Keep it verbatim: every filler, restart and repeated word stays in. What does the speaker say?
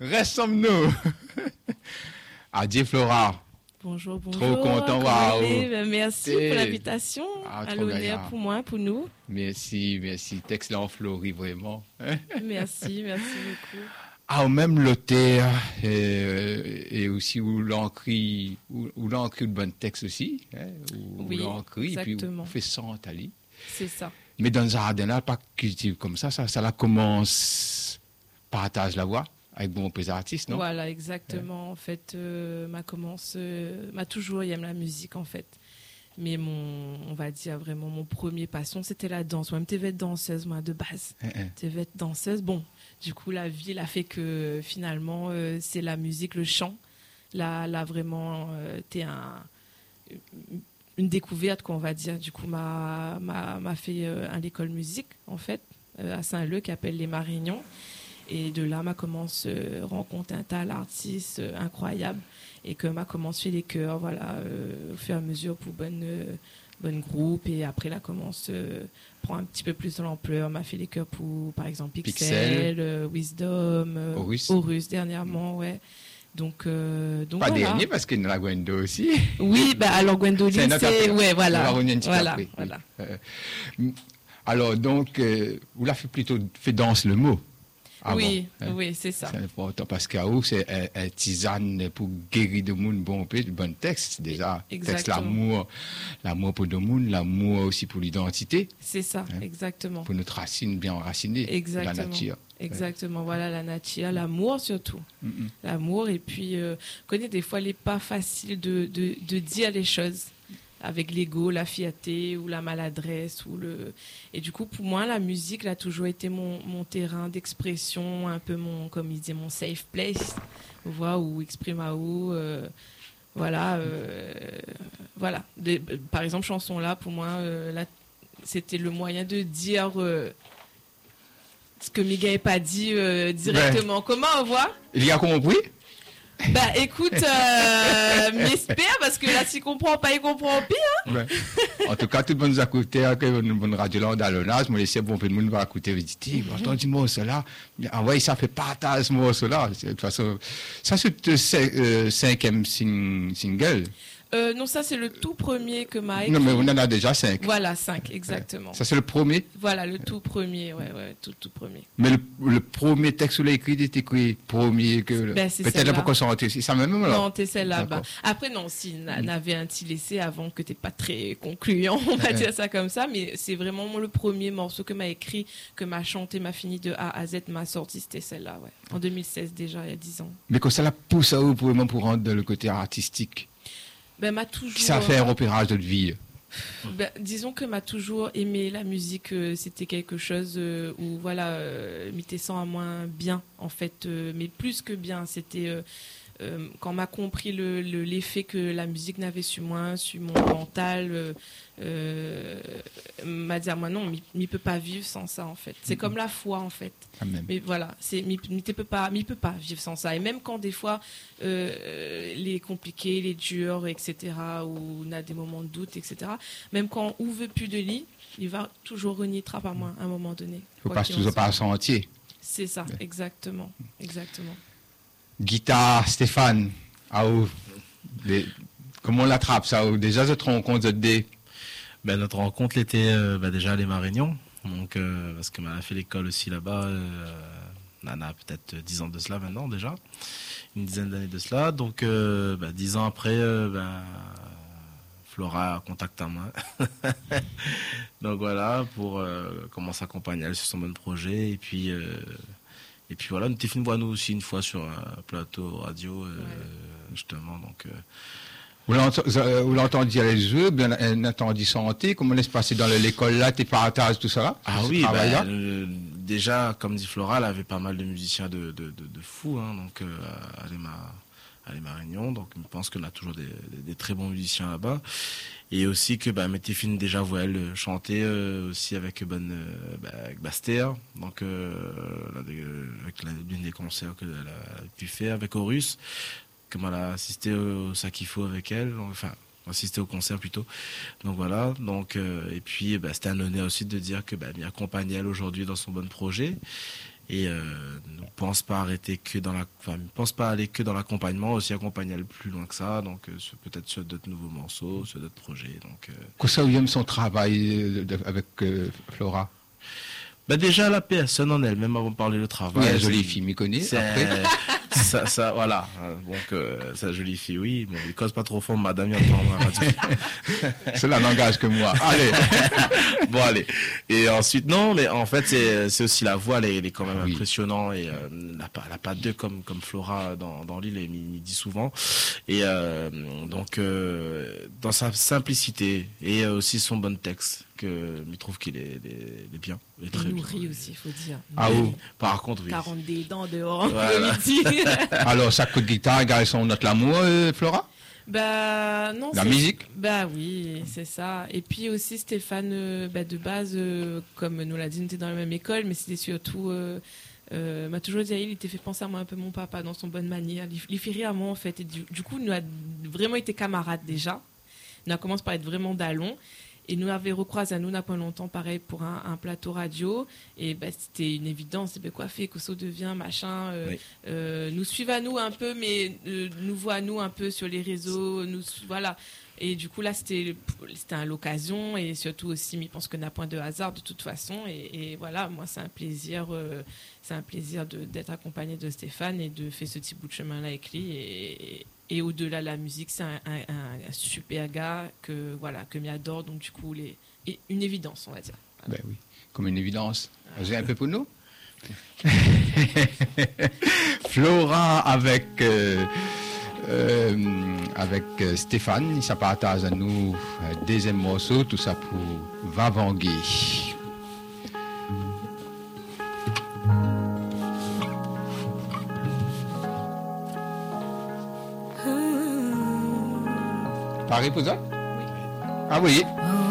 Restons-nous. Adieu Flora. Bonjour, bonjour. Trop content, waouh. Merci Et... pour l'invitation. Ah, à l'honneur pour moi, pour nous. Merci, merci. Texte là en fleurit vraiment. Merci, merci beaucoup. Ah, même l'auteur et, et aussi où l'encrit, où, où l'encrit de bon texte aussi. Hein, où, oui, où l'encrit, et puis on fait ça en Italie. C'est ça. Mais dans le jardin là, pas cultive comme ça, ça, ça la commence, partage la voix. Avec bon peu artistes, non? Voilà, exactement. Ouais. En fait, euh, ma commence, euh, m'a toujours aimé la musique, en fait. Mais mon, on va dire vraiment mon premier passion, c'était la danse. Moi, je être danseuse, moi, de base. Je vais être danseuse. Bon, du coup, la vie, elle a fait que finalement, euh, c'est la musique, le chant. Là, là vraiment, euh, t'es un, une découverte, quoi, on va dire. Du coup, m'a, m'a, m'a fait euh, à l'école musique, en fait, euh, à Saint-Leu, qui appelle les Marignons. Et de là, m'a commencé à rencontrer un tas d'artistes euh, incroyables et que m'a commencé les chœurs, voilà, euh, au fur et à mesure pour bonne, euh, bonne groupe. Et après, là, commence euh, prend un petit peu plus de l'ampleur. M'a fait les chœurs pour, par exemple, Pixel, Pixel. Euh, Wisdom, euh, Horus. Horus dernièrement, ouais. Donc, euh, donc pas voilà. dernier parce qu'il y a la Gwendo aussi. Oui, bah alors Gwendoline, c'est, c'est ouais, voilà, voilà, oui. voilà. Euh, alors donc, euh, vous l'avez fait plutôt fait danse le mot. Ah oui, bon, hein? Oui, c'est ça. C'est important parce que où c'est un, un tisane pour guérir le monde, bon, le bon texte déjà. Exactement. Texte l'amour, l'amour pour le monde, l'amour aussi pour l'identité. C'est ça, hein? Exactement. Pour notre racine bien enracinée, exactement. la nature. Exactement, ouais. Voilà la nature, l'amour surtout. Mm-hmm. L'amour, et puis, euh, connais, des fois, il n'est pas facile de, de, de dire les choses. Avec l'ego, la fierté ou la maladresse. Ou le... Et du coup, pour moi, la musique a toujours été mon, mon terrain d'expression, un peu mon, comme il disait, mon safe place, vous voyez, où exprime à où, euh, voilà, euh, voilà. Des, par exemple, chanson là, pour moi, euh, là, c'était le moyen de dire euh, ce que Miguel n'avait pas dit euh, directement. Ouais. Comment on voit? Il y a compris? Bah écoute, euh, m'espère parce que là, s'il comprend pas, il comprend pire. Hein? Ouais. En tout cas, tout le monde nous a écouté, une bonne radio là, dans le nage, moi, laissez bon, tout le monde va écouter, dit, entendu moi, cela, envoyez ça, fait partage moi, cela. De toute façon, ça, c'est le cinquième single. Euh, non, ça, c'est le tout premier que m'a écrit. Non, mais on en a déjà cinq. Voilà, cinq, exactement. Ouais. Ça, c'est le premier? Voilà, le tout premier, ouais, ouais, tout, tout premier. Mais le, le premier texte où l'a écrit, il était écrit premier que... Ben, peut-être là pourquoi ça aurait été aussi. Ça même, là? Non, t'es celle-là. Bah. Après, non, si, n'avait un petit laissé avant que t'es pas très concluant, on va dire ça comme ça, mais c'est vraiment le premier morceau que m'a écrit, que m'a chanté, m'a fini de A à Z, m'a sorti, c'était celle-là, ouais. En deux mille seize déjà, il y a dix ans. Mais quand ça la pousse à vous, pour vraiment pour rendre le côté artistique? Ben, m'a toujours... Qui ça fait un repérage de vie? Ben, disons que m'a toujours aimé la musique, euh, c'était quelque chose euh, où voilà, euh, m'était sans à moins bien en fait, euh, mais plus que bien, c'était euh, euh, quand m'a compris le, le, l'effet que la musique n'avait sur moi, sur mon mental, euh, euh, m'a dit à moi non, m'y peut pas vivre sans ça en fait. C'est mm-hmm. comme la foi en fait. Amen. Mais voilà, c'est m'y peut pas, m'y peut pas vivre sans ça. Et même quand des fois euh, les compliqués, les durs, et cetera, où on a des moments de doute, et cetera. Même quand on veut plus de lit, il va toujours renier trappe à moi à un moment donné. Il ne faut pas toujours pas son entier. C'est ça, ouais. exactement, exactement. Guitare, Stéphane, ah, oh, les, comment on l'attrape ça? Déjà, je te rends compte de des... Ben, notre rencontre était euh, ben, déjà à Les Marignons, donc, euh, parce que m'a fait l'école aussi là-bas, euh, on a peut-être dix ans de cela maintenant déjà, une dizaine d'années de cela, donc euh, ben, dix ans après, euh, ben, Flora contacte à moi. Donc voilà, pour euh, commencer à accompagner elle sur son bon projet, et puis... Euh, Et puis voilà, nous t'es fini voir nous aussi une fois sur un plateau radio, euh, ouais. justement. Donc, euh... Vous l'entendez dire les jeux, bien entendu santé, comment est-ce passé dans l'école là, tes partages, tout ça? Ah oui, bah, euh, déjà, comme dit Flora, elle avait pas mal de musiciens de, de, de, de fous, hein, donc euh, à Les Marignons, donc je pense qu'on a toujours des, des, des très bons musiciens là-bas. Et aussi que bah, Météphine déjà voit elle chanter euh, aussi avec bonne euh, bah, avec Bastère, donc euh, avec l'une des concerts qu'elle a pu faire avec Horus, comme elle a assisté au Sakifo avec elle, donc, enfin assisté au concert plutôt. Donc voilà, donc euh, et puis bah, c'était un honneur aussi de dire que bah, m'y accompagnait elle aujourd'hui dans son bon projet. et euh, ne pense pas arrêter que dans la, enfin, ne pense pas aller que dans l'accompagnement, aussi accompagner aller plus loin que ça, donc euh, sur, peut-être sur d'autres nouveaux morceaux, sur d'autres projets. Donc, euh... Comment ça, vous aimez son travail avec euh, Flora? Bah déjà la personne en elle, même avant de parler de travail. Oui, jolie fille, m'y connaît. Après. ça, ça, voilà. Donc, euh, sa jolie fille, oui. Bon, il cause pas trop fort, madame, il entend. Cela n'engage que moi. Allez. Bon, allez. Et ensuite, non, mais en fait, c'est, c'est aussi la voix, elle est, elle est quand même oui. impressionnante et euh, elle n'a pas, elle a pas deux comme, comme Flora dans, dans l'île, et m'y dit souvent. Et euh, donc, euh, dans sa simplicité et aussi son bon texte. Que, je trouve qu'il est, est, est bien. Il très nourrit bien. aussi, il faut dire. Ah oui. Par contre, oui. quarante des dents dehors. Voilà. Alors, ça coup de guitare, gars, son notre l'amour, euh, Flora? Bah non. La musique? Bah oui, c'est ça. Et puis aussi Stéphane, euh, bah, de base, euh, comme nous l'a dit, on était dans la même école, mais c'était surtout. Euh, euh, m'a toujours dit, il était fait penser à moi un peu mon papa dans son bonne manière. Il, il fait rire à moi en fait. Et du, du coup, nous a vraiment été camarades déjà. On a commencé par être vraiment d'allons. Et nous avions recroisé à nous, n'a pas longtemps, pareil, pour un, un plateau radio. Et ben, c'était une évidence. Ben, quoi fait, Kosso devient, machin. Euh, oui. euh, nous suivent à nous un peu, mais euh, nous voient à nous un peu sur les réseaux. Nous, voilà. Et du coup, là, c'était, c'était l'occasion. Et surtout aussi, mais je pense qu'on n'a point de hasard de toute façon. Et, et voilà, moi, c'est un plaisir, euh, c'est un plaisir de, d'être accompagné de Stéphane et de faire ce petit bout de chemin-là avec lui. Et, et, Et au-delà de la musique, c'est un, un, un super gars que voilà que m'adore. Donc du coup, les, et une évidence, on va dire. Ben oui, comme une évidence. Vous avez un peu pour nous. Flora avec euh, euh, avec Stéphane, ça partage à nous un deuxième morceau, tout ça pour Vavangui. Pareil pour ça? Oui. Ah oui.